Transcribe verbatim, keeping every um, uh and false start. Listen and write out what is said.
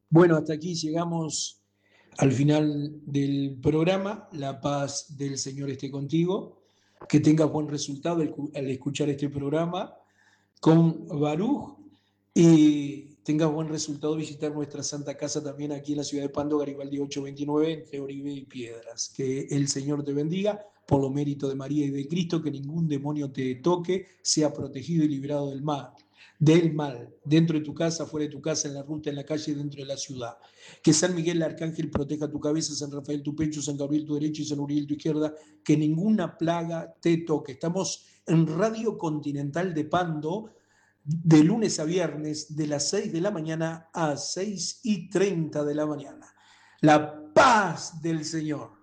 Bueno, hasta aquí llegamos al final del programa. La paz del Señor esté contigo. Que tengas buen resultado al al escuchar este programa con Baruch y tengas buen resultado visitar nuestra Santa Casa también aquí en la ciudad de Pando, Garibaldi ochocientos veintinueve, entre Oribe y Piedras. Que el Señor te bendiga por lo mérito de María y de Cristo, que ningún demonio te toque, sea protegido y librado del mal, del mal, dentro de tu casa, fuera de tu casa, en la ruta, en la calle, dentro de la ciudad. Que San Miguel el Arcángel proteja tu cabeza, San Rafael tu pecho, San Gabriel tu derecha y San Uriel tu izquierda, que ninguna plaga te toque. Estamos en Radio Continental de Pando, de lunes a viernes, de las seis de la mañana a seis y treinta de la mañana. La paz del Señor.